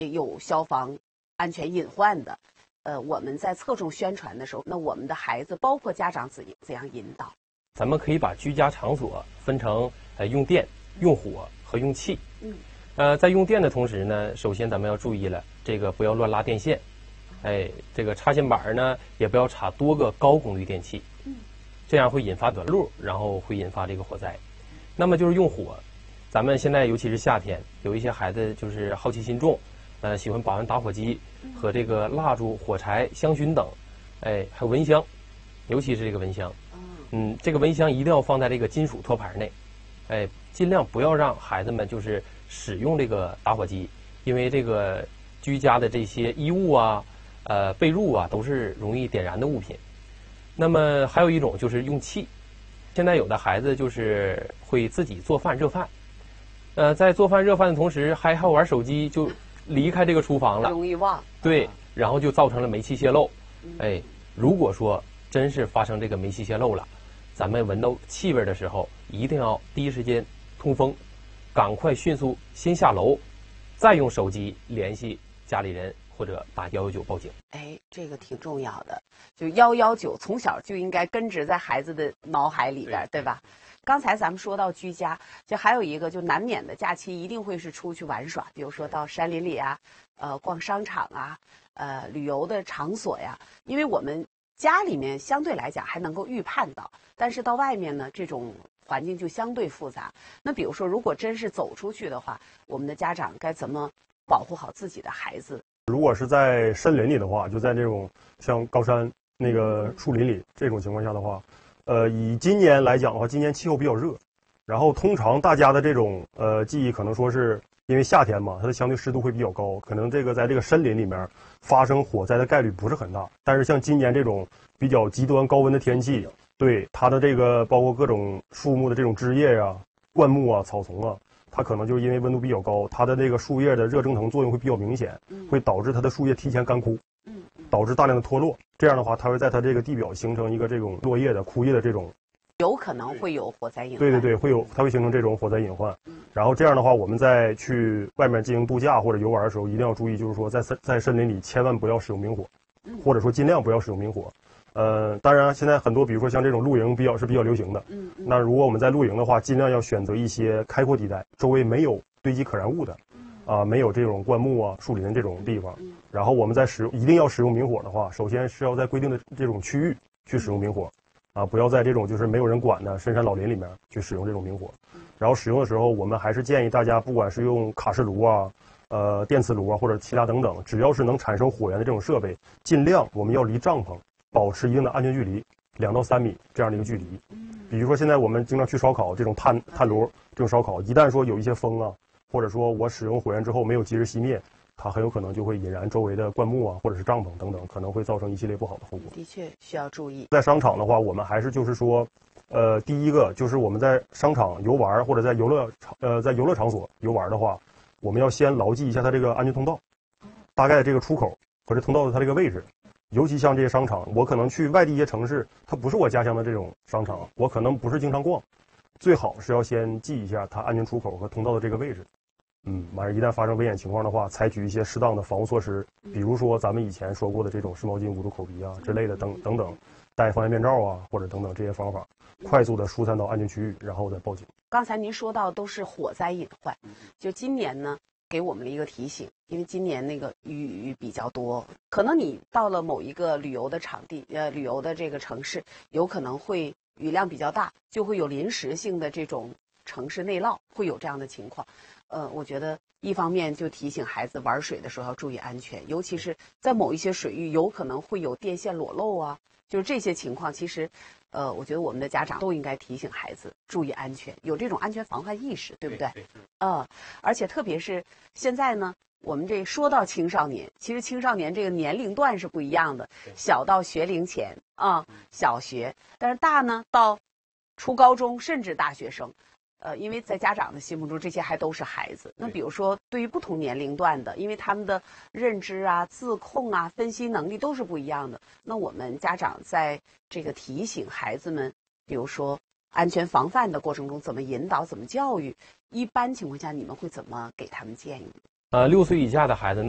有消防安全隐患的，我们在侧重宣传的时候，那我们的孩子包括家长怎样引导？ 咱们可以把居家场所分成用电、用火和用气。在用电的同时呢，首先咱们要注意了，这个不要乱拉电线，这个插线板呢也不要插多个高功率电器，这样会引发短路，然后会引发这个火灾。那么就是用火，咱们现在尤其是夏天，有一些孩子就是好奇心重，喜欢把玩打火机和这个蜡烛、火柴、香薰等，还有蚊香，尤其是这个蚊香。这个蚊香一定要放在这个金属托盘内，尽量不要让孩子们就是使用这个打火机，因为这个居家的这些衣物啊、被褥啊都是容易点燃的物品。那么还有一种就是用气，现在有的孩子就是会自己做饭热饭，在做饭热饭的同时还玩手机，就离开这个厨房了， 容易忘。 对，然后就造成了煤气泄漏。如果说真是发生这个煤气泄漏了，咱们闻到气味的时候，一定要第一时间通风，赶快迅速先下楼，再用手机联系家里人或者打119报警。 这个挺重要的，就119从小就应该根植在孩子的脑海里边，对吧？刚才咱们说到居家，就还有一个就难免的假期一定会是出去玩耍，比如说到山林里啊，逛商场啊，旅游的场所呀，因为我们家里面相对来讲还能够预判到，但是到外面呢，这种环境就相对复杂。那比如说，如果真是走出去的话，我们的家长该怎么保护好自己的孩子？ 如果是在森林里的话，就在这种像高山那个树林里这种情况下的话，以今年来讲的话，今年气候比较热，然后通常大家的这种记忆可能说是因为夏天嘛，它的相对湿度会比较高，可能这个在这个森林里面发生火灾的概率不是很大。但是像今年这种比较极端高温的天气，对它的这个包括各种树木的这种枝叶呀、灌木啊、草丛啊，它可能就是因为温度比较高，它的这个树叶的热蒸腾作用会比较明显，会导致它的树叶提前干枯，导致大量的脱落。这样的话，它会在它这个地表形成一个这种落叶的枯叶的这种， 有可能会有火灾隐患。 对，它会形成这种火灾隐患。然后这样的话，我们在去外面进行度假或者游玩的时候，一定要注意，就是说在森林里千万不要使用明火，或者说尽量不要使用明火。当然现在很多比如说像这种露营比较流行的，那如果我们在露营的话，尽量要选择一些开阔地带，周围没有堆积可燃物的，没有这种灌木啊、树林这种地方。然后我们在一定要使用明火的话，首先是要在规定的这种区域去使用明火，不要在这种就是没有人管的深山老林里面去使用这种明火。然后使用的时候，我们还是建议大家，不管是用卡式炉啊、电磁炉啊或者其他等等，只要是能产生火源的这种设备，尽量我们要离帐篷保持一定的安全距离，2到3米这样的一个距离。比如说现在我们经常去烧烤，这种炭炉这种烧烤，一旦说有一些风啊，或者说我使用火源之后没有及时熄灭，它很有可能就会引燃周围的灌木啊，或者是帐篷等等，可能会造成一系列不好的后果。 的确需要注意。 在商场的话，我们还是就是说，第一个就是我们在商场游玩或者在游乐场所游玩的话，我们要先牢记一下它这个安全通道，大概的这个出口和这通道的它这个位置。尤其像这些商场，我可能去外地一些城市，它不是我家乡的这种商场，我可能不是经常逛，最好是要先记一下它安全出口和通道的这个位置。完事一旦发生危险情况的话，采取一些适当的防护措施，比如说咱们以前说过的这种湿毛巾捂住口鼻啊之类的等等，戴防烟面罩啊或者等等这些方法，快速的疏散到安全区域，然后再报警。 刚才您说到都是火灾隐患，就今年呢给我们了一个提醒，因为今年那个雨比较多，可能你到了某一个旅游的场地，旅游的这个城市，有可能会雨量比较大，就会有临时性的这种城市内涝，会有这样的情况。我觉得一方面就提醒孩子玩水的时候要注意安全，尤其是在某一些水域有可能会有电线裸露啊，就是这些情况，其实我觉得我们的家长都应该提醒孩子注意安全，有这种安全防范意识，对不对？而且特别是现在呢，我们这说到青少年，其实青少年这个年龄段是不一样的，小到学龄前小学，但是大呢到初高中甚至大学生。因为在家长的心目中，这些还都是孩子。那比如说，对于不同年龄段的，因为他们的认知啊、自控啊、分析能力都是不一样的。那我们家长在这个提醒孩子们，比如说安全防范的过程中，怎么引导、怎么教育，一般情况下你们会怎么给他们建议？ 6岁以下的孩子。